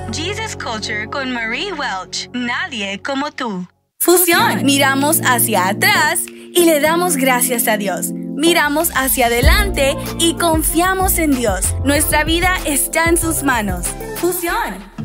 Jesus Culture con Marie Welch. Nadie como tú. Fusión. Miramos hacia atrás y le damos gracias a Dios. Miramos hacia adelante y confiamos en Dios. Nuestra vida está en sus manos. Fusión.